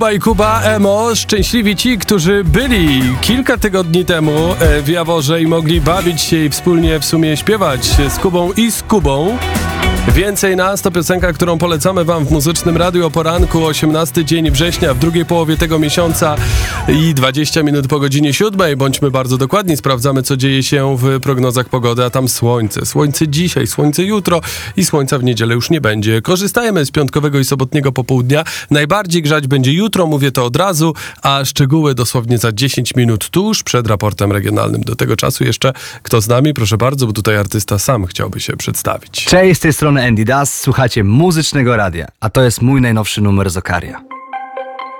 I Kuba Emo, szczęśliwi ci, którzy byli kilka tygodni temu w Jaworze i mogli bawić się i wspólnie w sumie śpiewać z Kubą i z Kubą. Więcej nas to piosenka, którą polecamy wam w Muzycznym Radiu o poranku, 18 dzień września, w drugiej połowie tego miesiąca i 20 minut po godzinie 7. Bądźmy bardzo dokładni, sprawdzamy, co dzieje się w prognozach pogody, a tam słońce. Słońce dzisiaj, słońce jutro i słońca w niedzielę już nie będzie. Korzystajmy z piątkowego i sobotniego popołudnia. Najbardziej grzać będzie jutro, mówię to od razu, a szczegóły dosłownie za 10 minut tuż przed raportem regionalnym. Do tego czasu jeszcze kto z nami? Proszę bardzo, bo tutaj artysta sam chciałby się przedstawić. Cześć, z tej strony Andy Das, słuchacie Muzycznego Radia, a to jest mój najnowszy numer z Okaria.